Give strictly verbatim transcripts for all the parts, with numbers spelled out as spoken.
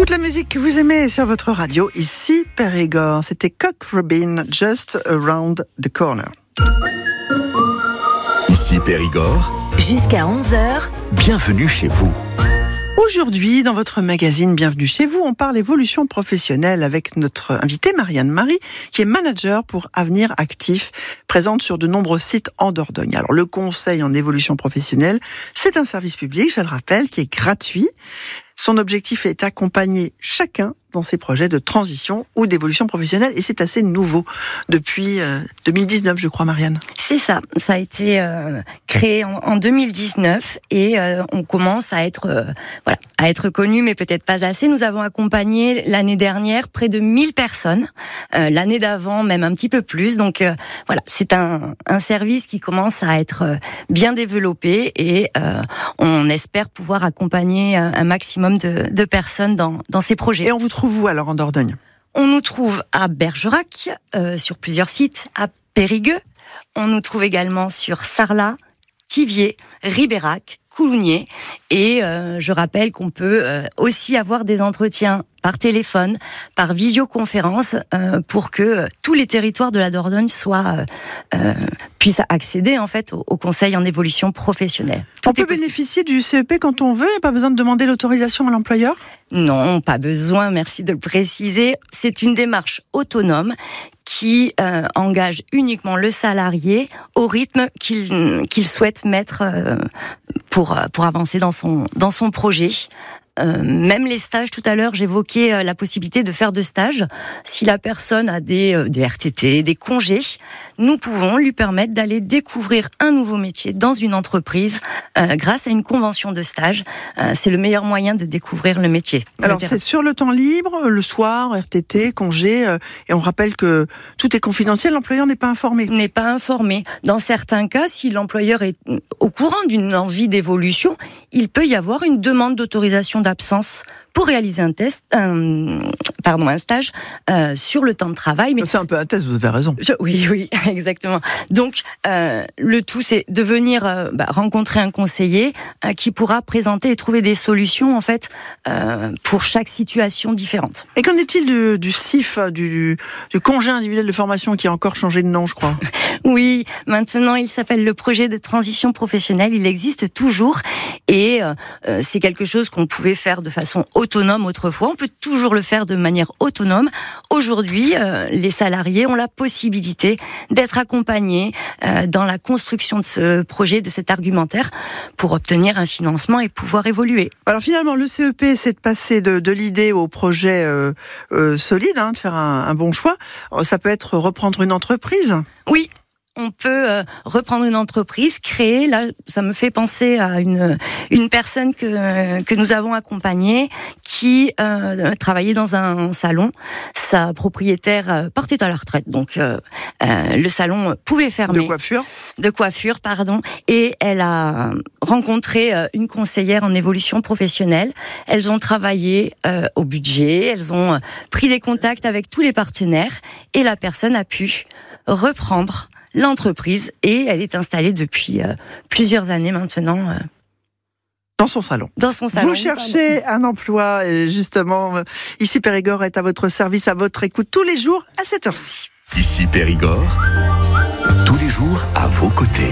Toute la musique que vous aimez est sur votre radio, ici Périgord. C'était Cock Robin, Just Around the Corner. Ici Périgord. Jusqu'à onze heures. Bienvenue chez vous. Aujourd'hui, dans votre magazine Bienvenue chez vous, on parle évolution professionnelle avec notre invitée Marianne Marie, qui est manager pour Avenir Actif, présente sur de nombreux sites en Dordogne. Alors, le conseil en évolution professionnelle, c'est un service public, je le rappelle, qui est gratuit. Son objectif est d'accompagner chacun dans ses projets de transition ou d'évolution professionnelle, et c'est assez nouveau depuis euh, deux mille dix-neuf, je crois, Marianne. C'est ça, ça a été euh, créé en, en deux mille dix-neuf et euh, on commence à être euh, voilà, à être connu, mais peut-être pas assez. Nous avons accompagné l'année dernière près de mille personnes, euh, l'année d'avant même un petit peu plus. Donc euh, voilà, c'est un, un service qui commence à être euh, bien développé et euh, on espère pouvoir accompagner un, un maximum de, de personnes dans, dans ces projets. Et on vous trouve où alors en Dordogne ? On nous trouve à Bergerac, euh, sur plusieurs sites, à Périgueux. On nous trouve également sur Sarlat, Thiviers, Ribérac, Coulugné. Et euh, je rappelle qu'on peut euh, aussi avoir des entretiens par téléphone, par visioconférence, euh, pour que euh, tous les territoires de la Dordogne soient euh, euh, puissent accéder en fait au, au conseil en évolution professionnelle. Tout on peut possible. Bénéficier du C E P quand on veut, et pas besoin de demander l'autorisation à l'employeur ? Non, pas besoin, merci de le préciser. C'est une démarche autonome qui euh, engage uniquement le salarié au rythme qu'il, qu'il souhaite mettre euh, pour, pour avancer dans son, dans son projet. Euh, même les stages, tout à l'heure, j'évoquais euh, la possibilité de faire de stages. Si la personne a des, euh, des R T T, des congés, nous pouvons lui permettre d'aller découvrir un nouveau métier dans une entreprise euh, grâce à une convention de stage. Euh, c'est le meilleur moyen de découvrir le métier. Alors, c'est sur le temps libre, le soir, R T T, congé, euh, et on rappelle que tout est confidentiel, l'employeur n'est pas informé. N'est pas informé. Dans certains cas, si l'employeur est au courant d'une envie d'évolution, il peut y avoir une demande d'autorisation d'absence pour réaliser un test, un, pardon, un stage euh, sur le temps de travail. Mais c'est un peu un test, vous avez raison. Je, oui, oui, exactement. Donc, euh, le tout, c'est de venir euh, bah, rencontrer un conseiller euh, qui pourra présenter et trouver des solutions, en fait, euh, pour chaque situation différente. Et qu'en est-il du, du C I F, du, du congé individuel de formation, qui a encore changé de nom, je crois ? Oui, maintenant, il s'appelle le projet de transition professionnelle. Il existe toujours et euh, c'est quelque chose qu'on pouvait faire de façon autonome autrefois. On peut toujours le faire de manière autonome. Aujourd'hui, euh, les salariés ont la possibilité d'être accompagnés euh, dans la construction de ce projet, de cet argumentaire, pour obtenir un financement et pouvoir évoluer. Alors finalement, le C E P, c'est de passer de, de l'idée au projet euh, euh, solide, hein, de faire un, un bon choix. Ça peut être reprendre une entreprise ? Oui. On peut euh, reprendre une entreprise, créer. Là, ça me fait penser à une une personne que que nous avons accompagnée qui euh, travaillait dans un salon. Sa propriétaire euh, partait à la retraite, donc euh, euh, le salon pouvait fermer. De coiffure. De coiffure, pardon. Et elle a rencontré euh, une conseillère en évolution professionnelle. Elles ont travaillé euh, au budget. Elles ont pris des contacts avec tous les partenaires et la personne a pu reprendre l'entreprise et elle est installée depuis euh, plusieurs années maintenant. Euh, dans son salon. Dans son salon. Vous cherchez un emploi et justement, euh, ici Périgord est à votre service, à votre écoute tous les jours à cette heure-ci. Ici Périgord, tous les jours à vos côtés.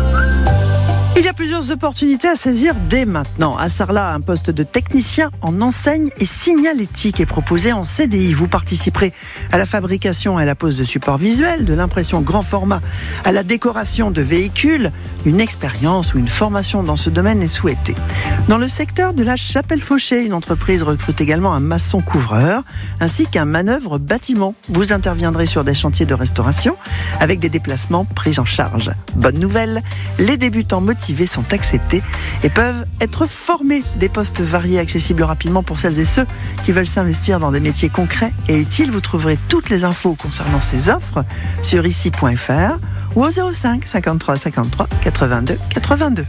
Il y a plusieurs opportunités à saisir dès maintenant. À Sarlat, un poste de technicien en enseigne et signalétique est proposé en C D I. Vous participerez à la fabrication et à la pose de supports visuels, de l'impression grand format à la décoration de véhicules. Une expérience ou une formation dans ce domaine est souhaitée. Dans le secteur de la Chapelle-Fauché, une entreprise recrute également un maçon couvreur ainsi qu'un manœuvre bâtiment. Vous interviendrez sur des chantiers de restauration avec des déplacements pris en charge. Bonne nouvelle, les débutants motivés sont acceptés et peuvent être formés. Des postes variés accessibles rapidement pour celles et ceux qui veulent s'investir dans des métiers concrets et utiles. Vous trouverez toutes les infos concernant ces offres sur ici point f r ou au zéro cinq cinquante-trois cinquante-trois quatre-vingt-deux quatre-vingt-deux.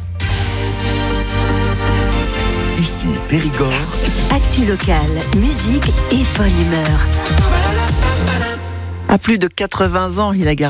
Ici Périgord. Actu locale, musique et bonne humeur. À plus de quatre-vingts ans, il a gardé